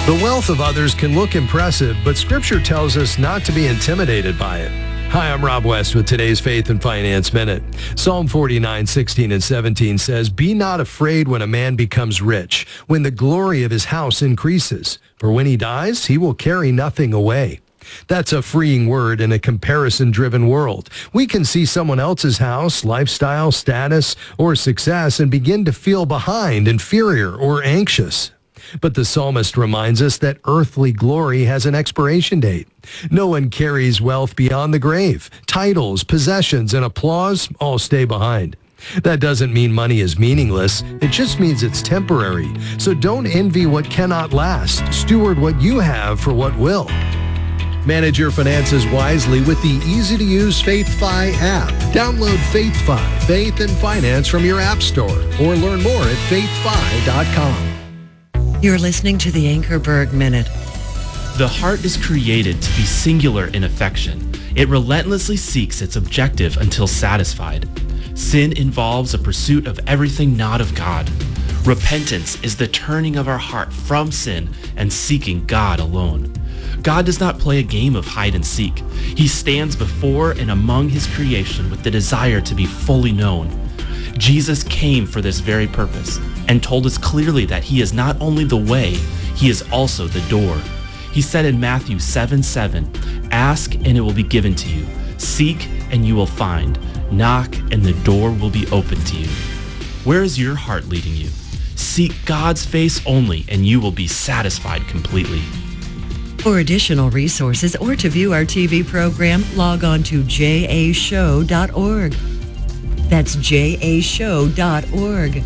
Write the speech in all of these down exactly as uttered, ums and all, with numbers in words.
The wealth of others can look impressive, but Scripture tells us not to be intimidated by it. Hi, I'm Rob West with today's Faith and Finance Minute. Psalm forty-nine, sixteen and seventeen says, "Be not afraid when a man becomes rich, when the glory of his house increases. For when he dies, he will carry nothing away." That's a freeing word in a comparison-driven world. We can see someone else's house, lifestyle, status, or success and begin to feel behind, inferior, or anxious. But the psalmist reminds us that earthly glory has an expiration date. No one carries wealth beyond the grave. Titles, possessions, and applause all stay behind. That doesn't mean money is meaningless. It just means it's temporary. So don't envy what cannot last. Steward what you have for what will. Manage your finances wisely with the easy-to-use FaithFi app. Download FaithFi, Faith and Finance from your app store, or learn more at faith fi dot com. You're listening to the Anchorberg Minute. The heart is created to be singular in affection. It relentlessly seeks its objective until satisfied. Sin involves a pursuit of everything not of God. Repentance is the turning of our heart from sin and seeking God alone. God does not play a game of hide and seek. He stands before and among his creation with the desire to be fully known. Jesus came for this very purpose and told us clearly that he is not only the way, he is also the door. He said in Matthew seven seven, "Ask and it will be given to you. Seek and you will find. Knock and the door will be open to you." Where is your heart leading you? Seek God's face only and you will be satisfied completely. For additional resources or to view our T V program, log on to j a show dot org. That's j a show dot org.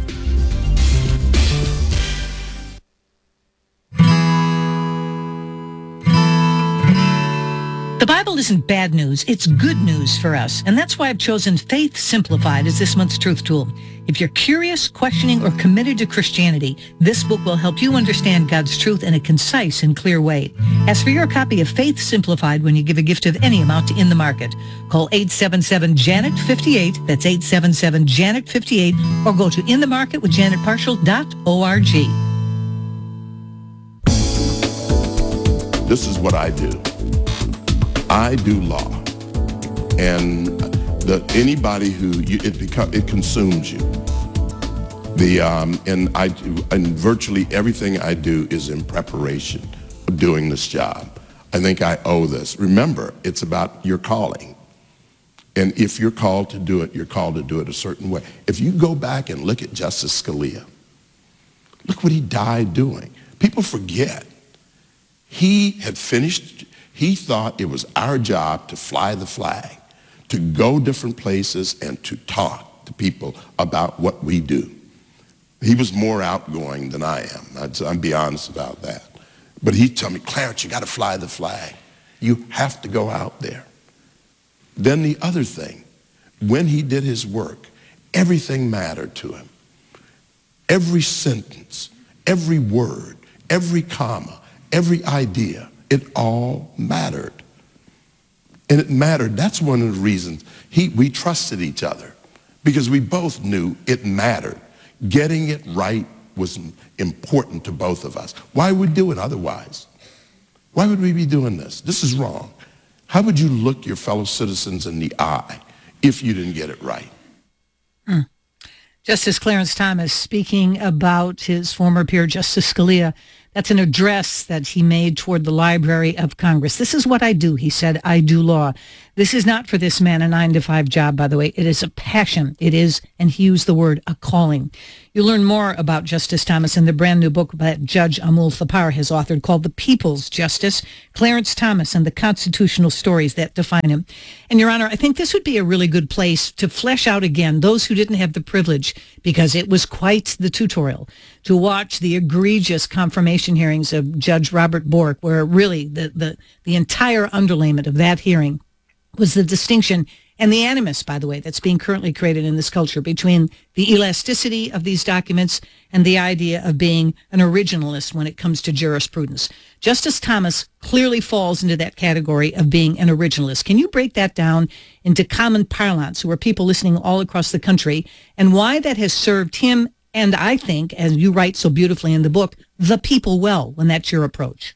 The Bible isn't bad news, it's good news for us. And that's why I've chosen Faith Simplified as this month's truth tool. If you're curious, questioning, or committed to Christianity, this book will help you understand God's truth in a concise and clear way. Ask for your copy of Faith Simplified when you give a gift of any amount to In the Market. Call eight seven seven, Janet fifty-eight, that's eight seven seven, Janet fifty-eight, or go to in the market with janet partial dot org. This is what I do. I do law, and the, anybody who you, it become, it consumes you. The um, and I and virtually everything I do is in preparation of doing this job. I think I owe this. Remember, it's about your calling, and if you're called to do it, you're called to do it a certain way. If you go back and look at Justice Scalia, look what he died doing. People forget he had finished. He thought it was our job to fly the flag, to go different places and to talk to people about what we do. He was more outgoing than I am. I'd, I'll be honest about that. But he told me, "Clarence, you got to fly the flag. You have to go out there." Then the other thing, when he did his work, everything mattered to him. Every sentence, every word, every comma, every idea, it all mattered. And it mattered. That's one of the reasons he, we trusted each other, because we both knew it mattered. Getting it right was important to both of us. Why would we do it otherwise? Why would we be doing this? This is wrong. How would you look your fellow citizens in the eye if you didn't get it right? Hmm. Justice Clarence Thomas speaking about his former peer, Justice Scalia. That's an address that he made toward the Library of Congress. "This is what I do," he said. "I do law. This is not for this man a nine to five job, by the way. It is a passion. It is," and he used the word, "a calling." You'll learn more about Justice Thomas in the brand new book that Judge Amul Thapar has authored called The People's Justice, Clarence Thomas and the Constitutional Stories That Define Him. And Your Honor, I think this would be a really good place to flesh out again those who didn't have the privilege, because it was quite the tutorial, to watch the egregious confirmation hearings of Judge Robert Bork, where really the, the, the entire underlayment of that hearing was the distinction and the animus, by the way, that's being currently created in this culture between the elasticity of these documents and the idea of being an originalist when it comes to jurisprudence. Justice Thomas clearly falls into that category of being an originalist. Can you break that down into common parlance, who are people listening all across the country, and why that has served him and, I think, as you write so beautifully in the book, the people well when that's your approach?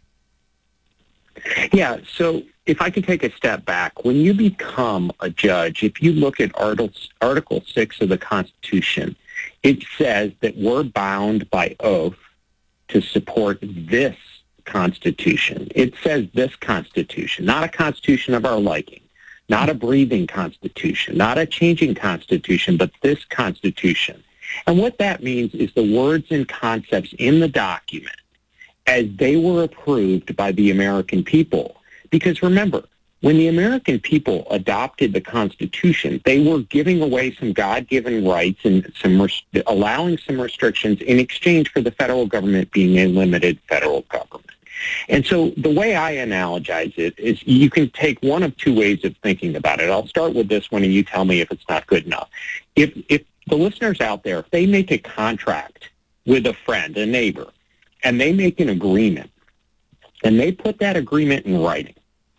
Yeah, so if I can take a step back, when you become a judge, if you look at Article, Article six of the Constitution, it says that we're bound by oath to support this Constitution. It says this Constitution, not a Constitution of our liking, not a breathing Constitution, not a changing Constitution, but this Constitution. And what that means is the words and concepts in the document as they were approved by the American people. Because remember, when the American people adopted the Constitution, they were giving away some God-given rights and some res- allowing some restrictions in exchange for the federal government being a limited federal government. And so the way I analogize it is you can take one of two ways of thinking about it. I'll start with this one, and you tell me if it's not good enough. If, if the listeners out there, if they make a contract with a friend, a neighbor, and they make an agreement, and they put that agreement in writing,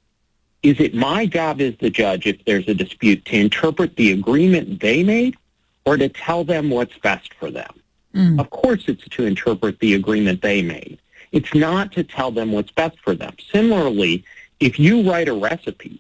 is it my job as the judge, if there's a dispute, to interpret the agreement they made or to tell them what's best for them? Mm. Of course it's to interpret the agreement they made. It's not to tell them what's best for them. Similarly, if you write a recipe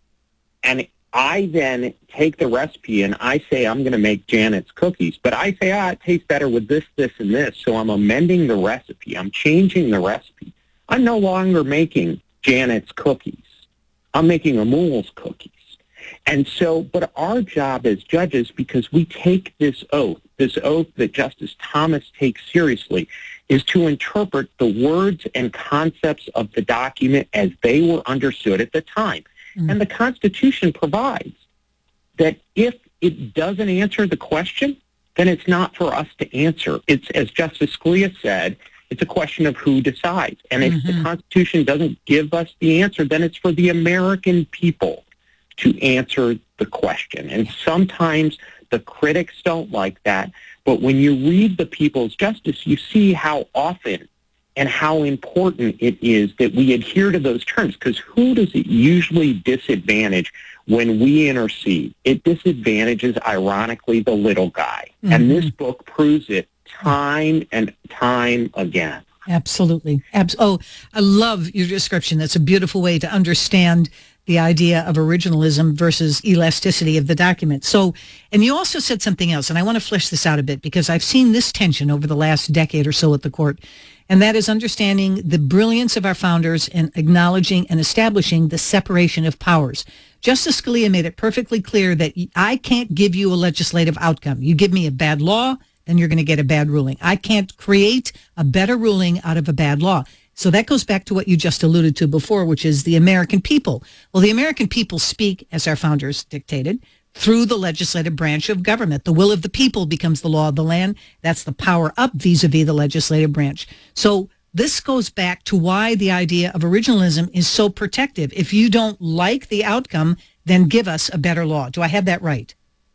and I then take the recipe and I say I'm going to make Janet's cookies, but I say, ah, it tastes better with this, this, and this, so I'm amending the recipe. I'm changing the recipe. I'm no longer making Janet's cookies. I'm making Amul's cookies. And so, but our job as judges, because we take this oath, this oath that Justice Thomas takes seriously, is to interpret the words and concepts of the document as they were understood at the time. Mm-hmm. And the Constitution provides that if it doesn't answer the question, then it's not for us to answer. It's, as Justice Scalia said, it's a question of who decides. And if mm-hmm. the Constitution doesn't give us the answer, then it's for the American people to answer the question. And sometimes the critics don't like that. But when you read the People's Justice, you see how often and how important it is that we adhere to those terms. Because who does it usually disadvantage when we intercede? It disadvantages, ironically, the little guy. Mm-hmm. And this book proves it time and time again. Absolutely. Abs- oh, I love your description. That's a beautiful way to understand the idea of originalism versus elasticity of the document. So, and you also said something else, and I want to flesh this out a bit because I've seen this tension over the last decade or so at the court, and that is understanding the brilliance of our founders and acknowledging and establishing the separation of powers. Justice Scalia made it perfectly clear that I can't give you a legislative outcome. You give me a bad law, then you're going to get a bad ruling. I can't create a better ruling out of a bad law. So that goes back to what you just alluded to before, which is the American people. Well, the American people speak, as our founders dictated, through the legislative branch of government. The will of the people becomes the law of the land. That's the power up vis-a-vis the legislative branch. So this goes back to why the idea of originalism is so protective. If you don't like the outcome, then give us a better law. Do I have that right?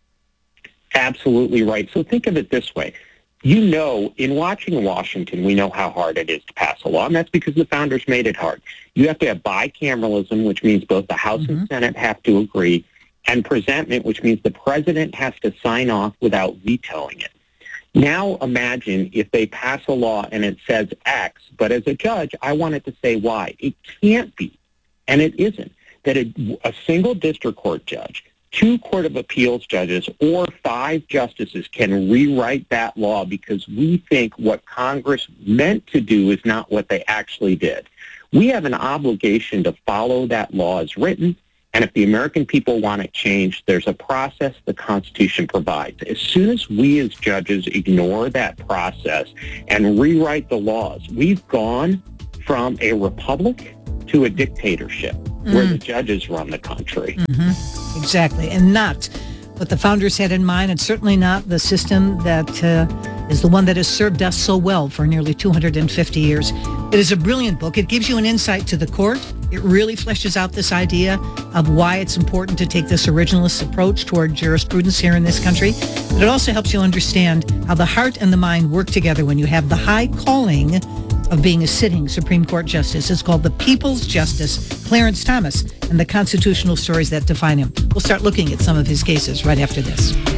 Absolutely right. So think of it this way. You know, in watching Washington, we know how hard it is to pass a law, and that's because the founders made it hard. You have to have bicameralism, which means both the House mm-hmm. and Senate have to agree, and presentment, which means the president has to sign off without vetoing it. Now imagine if they pass a law and it says X, but as a judge, I want it to say Y. It can't be, and it isn't, that a, a single district court judge, two Court of Appeals judges, or five justices can rewrite that law because we think what Congress meant to do is not what they actually did. We have an obligation to follow that law as written, and if the American people want it changed, there's a process the Constitution provides. As soon as we as judges ignore that process and rewrite the laws, we've gone from a republic to a dictatorship mm. where the judges run the country. Mm-hmm. Exactly, and not what the founders had in mind, and certainly not the system that uh, is the one that has served us so well for nearly two hundred fifty years. It is a brilliant book. It gives you an insight to the court. It really fleshes out this idea of why it's important to take this originalist approach toward jurisprudence here in this country. But it also helps you understand how the heart and the mind work together when you have the high calling of being a sitting Supreme Court justice. It's called The People's Justice, Clarence Thomas, and the constitutional stories that define him. We'll start looking at some of his cases right after this.